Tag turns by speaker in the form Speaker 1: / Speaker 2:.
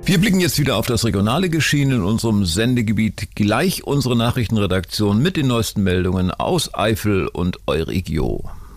Speaker 1: Wir blicken jetzt wieder auf das regionale Geschehen in unserem Sendegebiet. Gleich unsere Nachrichtenredaktion mit den neuesten Meldungen aus Eifel und Euregio.